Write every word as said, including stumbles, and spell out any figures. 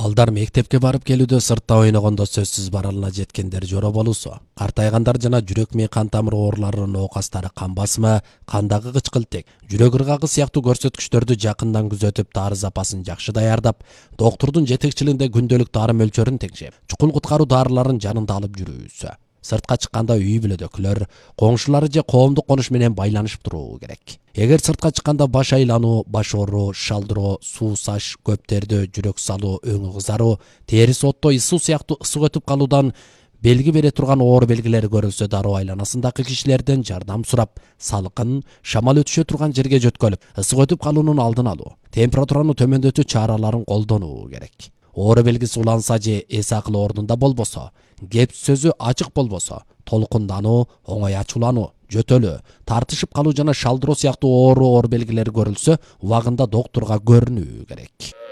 Балдар мектепке барып келүүдө сыртта ойногондо сөзсүз баралына жеткендер жора болуусу. Картайгандар жана жүрөк мээ кан тамыр ооруларынын оокастары кан басымы, кандагы кычкылтек, жүрөк ыргагы сыяктуу көрсөткүчтөрдү жакындан күзөтүп, дары запасын жакшы даярдап, доктурдун жетекчилигинде күндөлүк дары мөлчөрүн текшеп, чукул куткаруу дарыларын жанында алып жүрүүсү. Сыртка чыкканда үй бүлөдөгүлөр, коңшулары же коомдук конуш менен байланышып туруу керек. Эгер сыртка чыкканда баш айлануу, баш ооруу, шалдыроо, суу саш, көп тердөө, жүрөк салуу, өңү кызаруу, терис отто, ысуу сыяктуу ысык өтүп калуудан белги бере турган оору белгилери көрүлсө, дароо айланасындагы кишилерден жардам сурап, салкын, шамал өтүшө турган жерге жөткөлүп, ысык өтүп калуунун алдын алуу, температураны төмөндөтүү чараларын колдонуу керек. Оору белгиси уланса же эс акыл ордунда болбосо, кеп сөзү ачык болбосо, толкундануу, оңой ачуулануу, жөтөлүү, тартышып калуу жана шалдыроо сыяктуу оору оор белгилери көрүлсө, убагында доктурга көрүнүү керек.